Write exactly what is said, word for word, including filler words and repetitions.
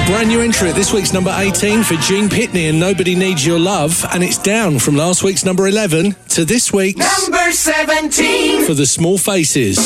Brand new entry at this week's number eighteen for Gene Pitney and Nobody Needs Your Love, and it's down from last week's number eleven to this week's number seventeen for The Small Faces.